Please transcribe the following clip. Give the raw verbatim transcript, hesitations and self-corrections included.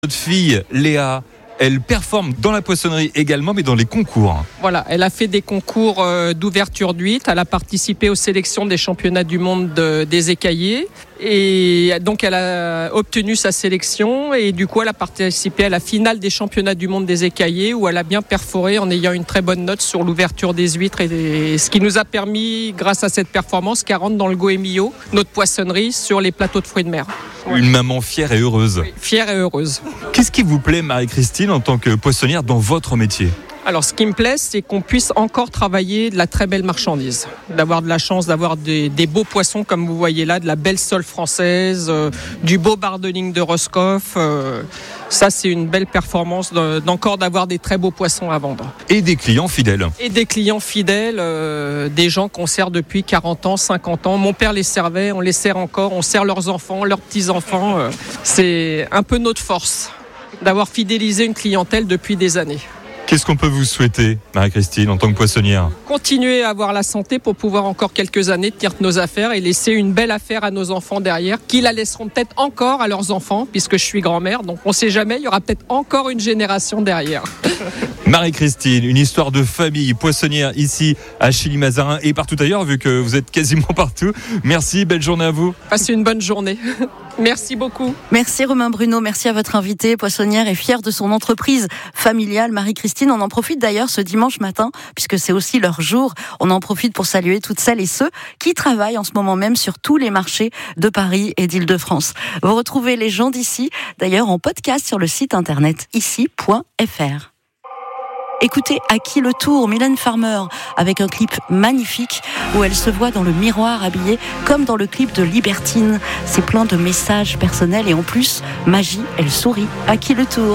Notre fille Léa, elle performe dans la poissonnerie également, mais dans les concours. Voilà, elle a fait des concours d'ouverture d'huîtres, elle a participé aux sélections des championnats du monde de, des écaillés. Et donc elle a obtenu sa sélection et du coup elle a participé à la finale des championnats du monde des écaillés où elle a bien perforé en ayant une très bonne note sur l'ouverture des huîtres et des... ce qui nous a permis, grâce à cette performance, qu'elle rentre dans le Goemio, notre poissonnerie sur les plateaux de fruits de mer. Une maman fière et heureuse. Oui, fière et heureuse. Qu'est-ce qui vous plaît, Marie-Christine, en tant que poissonnière dans votre métier ? Alors, ce qui me plaît, c'est qu'on puisse encore travailler de la très belle marchandise, d'avoir de la chance d'avoir des, des beaux poissons comme vous voyez là, de la belle sole française, euh, du beau bardening de Roscoff. Euh, ça, c'est une belle performance de, d'encore d'avoir des très beaux poissons à vendre. Et des clients fidèles. Et des clients fidèles, euh, des gens qu'on sert depuis quarante ans, cinquante ans. Mon père les servait, on les sert encore, on sert leurs enfants, leurs petits-enfants. Euh, c'est un peu notre force d'avoir fidélisé une clientèle depuis des années. Qu'est-ce qu'on peut vous souhaiter, Marie-Christine, en tant que poissonnière ? Continuer à avoir la santé pour pouvoir encore quelques années tenir nos affaires et laisser une belle affaire à nos enfants derrière, qui la laisseront peut-être encore à leurs enfants, puisque je suis grand-mère, donc on ne sait jamais, il y aura peut-être encore une génération derrière. Marie-Christine, une histoire de famille poissonnière ici à Chilly-Mazarin et partout ailleurs, vu que vous êtes quasiment partout. Merci, belle journée à vous. Passez une bonne journée. Merci beaucoup. Merci Romain Bruno, merci à votre invitée, poissonnière et fière de son entreprise familiale, Marie-Christine. On en profite d'ailleurs ce dimanche matin, puisque c'est aussi leur jour. On en profite pour saluer toutes celles et ceux qui travaillent en ce moment même sur tous les marchés de Paris et d'Île-de-France. Vous retrouvez les gens d'ici, d'ailleurs en podcast sur le site internet ici point f r. Écoutez À qui le tour, Mylène Farmer, avec un clip magnifique où elle se voit dans le miroir habillée comme dans le clip de Libertine. C'est plein de messages personnels et en plus, magie, elle sourit. À qui le tour ?